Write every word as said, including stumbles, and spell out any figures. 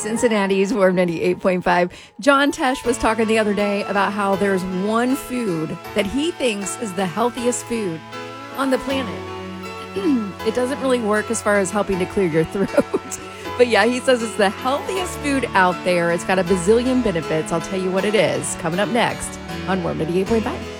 Cincinnati's Warm ninety-eight point five. John Tesh was talking the other day about how there's one food that he thinks is the healthiest food on the planet. It doesn't really work as far as helping to clear your throat. But yeah, he says it's the healthiest food out there. It's got a bazillion benefits. I'll tell you what it is coming up next on Warm ninety-eight point five.